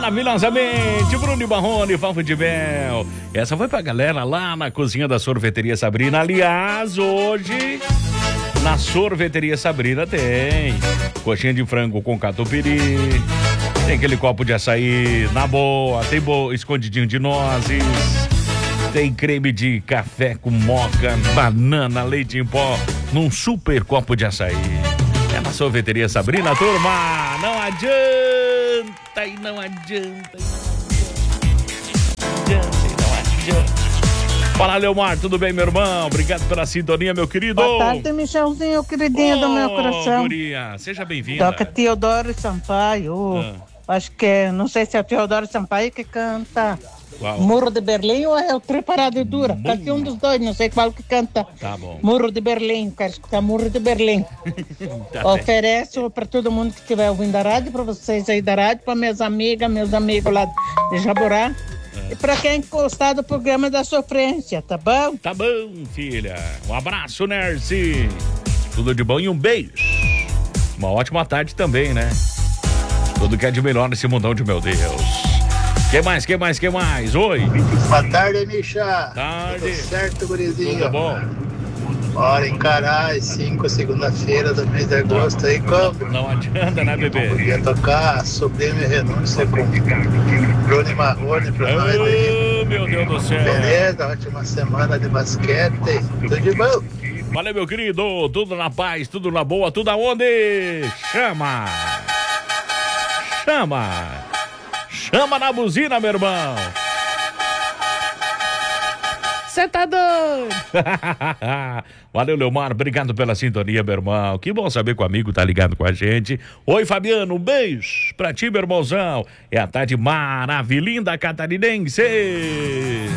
Maravilhosamente, Bruno Marrone, Favo de Mel. Essa foi pra galera lá na cozinha da Sorveteria Sabrina. Aliás, hoje na Sorveteria Sabrina tem coxinha de frango com catupiry, tem aquele copo de açaí na boa, tem escondidinho de nozes, tem creme de café com moca, banana, leite em pó, num super copo de açaí. É na Sorveteria Sabrina, turma. Não adianta e não adianta. Fala, Leomar, tudo bem, meu irmão? Obrigado pela sintonia, meu querido. Boa tarde, Michelzinho, queridinho do meu coração. Guria, seja bem-vinda. Toca Teodoro Sampaio. Acho que, não sei se é o Teodoro Sampaio que canta Muro de Berlim ou é o Preparado e Dura. Cante um dos dois, não sei qual que canta. Tá bom. Muro de Berlim, quero escutar Muro de Berlim. Ofereço para todo mundo que estiver ouvindo a rádio, para vocês aí da rádio, para minhas amigas, meus amigos lá de Jaborá. E para quem gostar do programa da Sofrência, tá bom? Tá bom, filha. Um abraço, Nercy. Tudo de bom e um beijo. Uma ótima tarde também, né? Tudo que é de melhor nesse mundão de meu Deus. Que mais? Oi. Boa tarde, Micha. Tarde. Tudo certo, gurizinho? Tudo bom? Bora encarar as 5, segunda-feira do mês de agosto aí, como? Não adianta, né, bebê? Podia tocar Sublime Renúncia com Bruno Marrone pra nós aí. Meu Deus do céu. Beleza, ótima semana de basquete. Tudo de bom. Valeu, meu querido. Tudo na paz, tudo na boa, tudo aonde? Chama na buzina, meu irmão. Cê tá doido? Valeu, Leomar, obrigado pela sintonia, meu irmão. Que bom saber que o amigo tá ligado com a gente. Oi, Fabiano, um beijo pra ti, meu irmãozão. É a tarde maravilhinda catarinense.